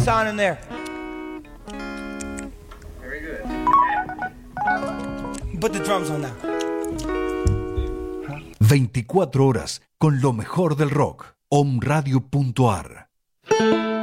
sound in there. Very good. Put the drums on now. 24 horas con lo mejor del rock. Omradio.ar